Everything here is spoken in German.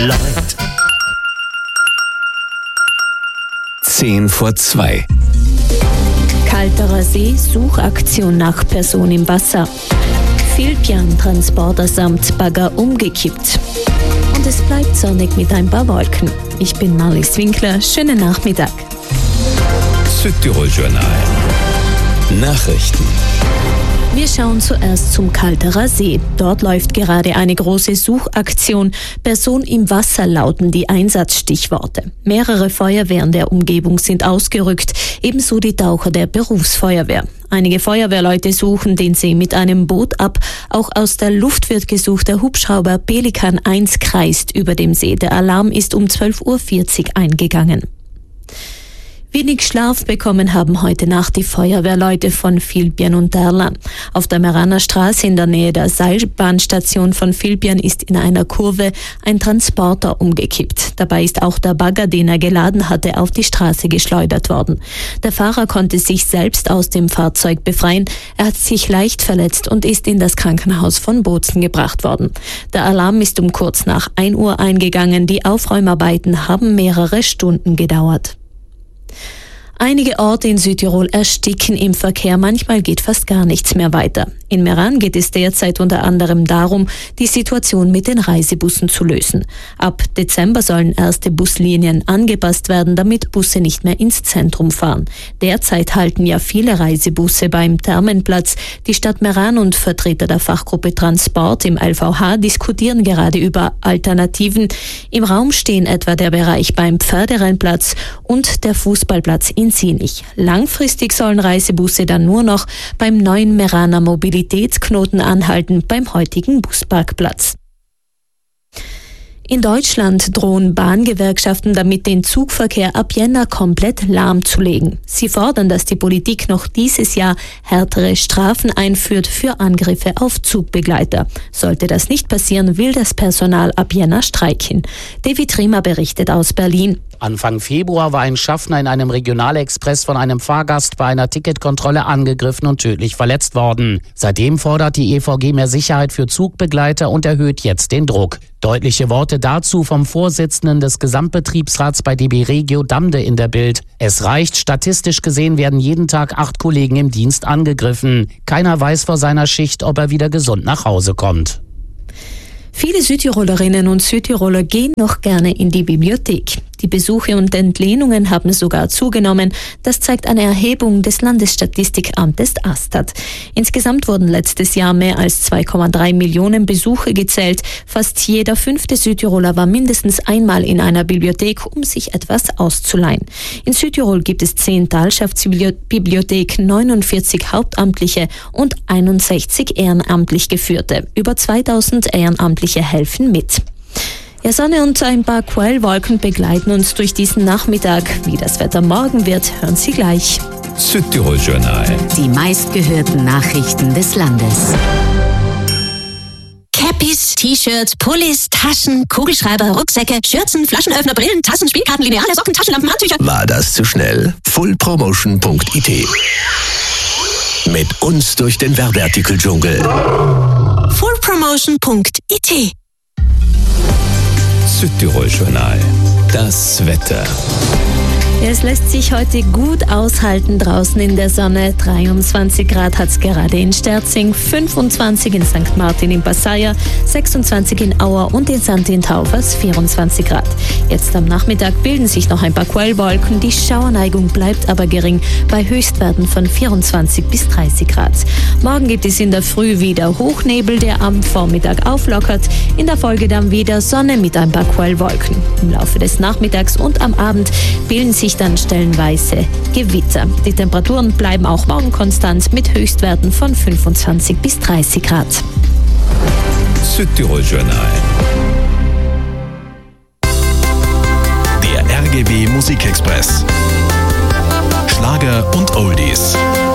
Leid. 1:10 Kalterer See, Suchaktion nach Person im Wasser. Filbjan-Transporter samt Bagger umgekippt. Und es bleibt sonnig mit ein paar Wolken. Ich bin Marlies Winkler, schönen Nachmittag. Südtirol Journal. Nachrichten. Wir schauen zuerst zum Kalterer See. Dort läuft gerade eine große Suchaktion. Person im Wasser lauten die Einsatzstichworte. Mehrere Feuerwehren der Umgebung sind ausgerückt, ebenso die Taucher der Berufsfeuerwehr. Einige Feuerwehrleute suchen den See mit einem Boot ab. Auch aus der Luft wird gesucht. Der Hubschrauber Pelikan 1 kreist über dem See. Der Alarm ist um 12:40 Uhr eingegangen. Wenig Schlaf bekommen haben heute Nacht die Feuerwehrleute von Filbjan und Terlan. Auf der Meraner Straße in der Nähe der Seilbahnstation von Filbjan ist in einer Kurve ein Transporter umgekippt. Dabei ist auch der Bagger, den er geladen hatte, auf die Straße geschleudert worden. Der Fahrer konnte sich selbst aus dem Fahrzeug befreien. Er hat sich leicht verletzt und ist in das Krankenhaus von Bozen gebracht worden. Der Alarm ist um kurz nach 1 Uhr eingegangen. Die Aufräumarbeiten haben mehrere Stunden gedauert. Einige Orte in Südtirol ersticken im Verkehr, manchmal geht fast gar nichts mehr weiter. In Meran geht es derzeit unter anderem darum, die Situation mit den Reisebussen zu lösen. Ab Dezember sollen erste Buslinien angepasst werden, damit Busse nicht mehr ins Zentrum fahren. Derzeit halten ja viele Reisebusse beim Thermenplatz. Die Stadt Meran und Vertreter der Fachgruppe Transport im LVH diskutieren gerade über Alternativen. Im Raum stehen etwa der Bereich beim Pferderennplatz und der Fußballplatz in Sinich. Langfristig sollen Reisebusse dann nur noch beim neuen Meraner Mobilitätsknoten anhalten, beim heutigen Busparkplatz. In Deutschland drohen Bahngewerkschaften damit, den Zugverkehr ab Jänner komplett lahmzulegen. Sie fordern, dass die Politik noch dieses Jahr härtere Strafen einführt für Angriffe auf Zugbegleiter. Sollte das nicht passieren, will das Personal ab Jänner streiken. David Riemer berichtet aus Berlin. Anfang Februar war ein Schaffner in einem Regionalexpress von einem Fahrgast bei einer Ticketkontrolle angegriffen und tödlich verletzt worden. Seitdem fordert die EVG mehr Sicherheit für Zugbegleiter und erhöht jetzt den Druck. Deutliche Worte dazu vom Vorsitzenden des Gesamtbetriebsrats bei DB Regio Damde in der Bild. Es reicht, statistisch gesehen werden jeden Tag 8 Kollegen im Dienst angegriffen. Keiner weiß vor seiner Schicht, ob er wieder gesund nach Hause kommt. Viele Südtirolerinnen und Südtiroler gehen noch gerne in die Bibliothek. Die Besuche und Entlehnungen haben sogar zugenommen. Das zeigt eine Erhebung des Landesstatistikamtes AStA. Insgesamt wurden letztes Jahr mehr als 2,3 Millionen Besuche gezählt. Fast jeder 5. Südtiroler war mindestens einmal in einer Bibliothek, um sich etwas auszuleihen. In Südtirol gibt es 10 Talschaftsbibliotheken, 49 hauptamtliche und 61 ehrenamtlich geführte. Über 2000 Ehrenamtliche helfen mit. Ja, Sonne und ein paar Quellwolken begleiten uns durch diesen Nachmittag. Wie das Wetter morgen wird, hören Sie gleich. Südtirol Journal. Die meistgehörten Nachrichten des Landes. Cappies, T-Shirts, Pullis, Taschen, Kugelschreiber, Rucksäcke, Schürzen, Flaschenöffner, Brillen, Tassen, Spielkarten, Lineale, Socken, Taschenlampen, Handtücher. War das zu schnell? fullpromotion.it. Mit uns durch den Werbeartikeldschungel. fullpromotion.it. Südtirol Journal. Das Wetter. Es lässt sich heute gut aushalten draußen in der Sonne. 23 Grad hat es gerade in Sterzing, 25 in St. Martin in Passaia, 26 in Auer und in St. Taufers 24 Grad. Jetzt am Nachmittag bilden sich noch ein paar Quellwolken. Die Schauerneigung bleibt aber gering bei Höchstwerten von 24 bis 30 Grad. Morgen gibt es in der Früh wieder Hochnebel, der am Vormittag auflockert. In der Folge dann wieder Sonne mit ein paar Quellwolken. Im Laufe des Nachmittags und am Abend bilden sich dann stellenweise Gewitter. Die Temperaturen bleiben auch morgen konstant mit Höchstwerten von 25 bis 30 Grad. Südtirol Journal. Der RGW Musikexpress. Schlager und Oldies.